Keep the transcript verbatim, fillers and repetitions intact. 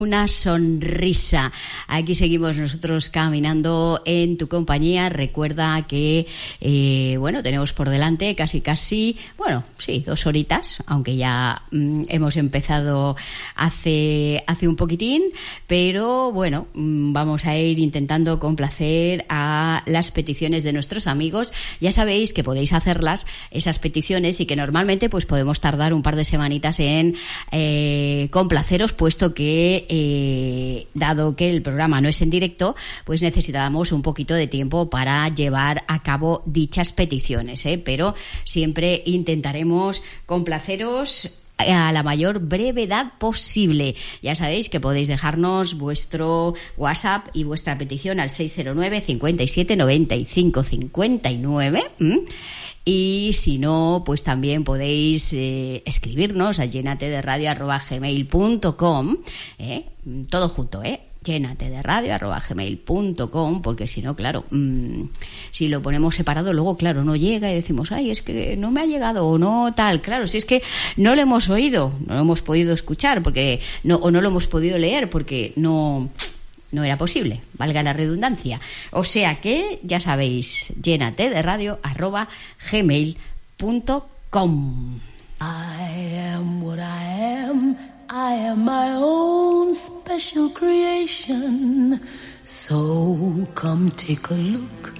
Una sonrisa. Aquí seguimos nosotros caminando en tu compañía. Recuerda que, eh, bueno, tenemos por delante casi, casi, bueno, sí, dos horitas, aunque ya mm, hemos empezado hace, hace un poquitín, pero bueno, mm, vamos a ir intentando complacer a las peticiones de nuestros amigos. Ya sabéis que podéis hacerlas, esas peticiones, y que normalmente pues podemos tardar un par de semanitas en eh, complaceros, puesto que Eh, dado que el programa no es en directo, pues necesitábamos un poquito de tiempo para llevar a cabo dichas peticiones, ¿eh? Pero siempre intentaremos complaceros a la mayor brevedad posible. Ya sabéis que podéis dejarnos vuestro WhatsApp y vuestra petición al seis cero nueve, cincuenta y siete, noventa y cinco, cincuenta y nueve. ¿Mm? Y si no, pues también podéis eh, escribirnos a llénate de radio arroba gmail punto com, ¿eh? Todo junto, ¿eh? llénate de radio arroba gmail punto com, porque si no, claro, mmm, si lo ponemos separado, luego, claro, no llega y decimos, ay, es que no me ha llegado o no tal. Claro, si es que no lo hemos oído, no lo hemos podido escuchar, porque no, o no lo hemos podido leer, porque no... No era posible, valga la redundancia. O sea que, ya sabéis, llénate de radio arroba gmail punto com. I am what I am, I am my own special creation. So come take a look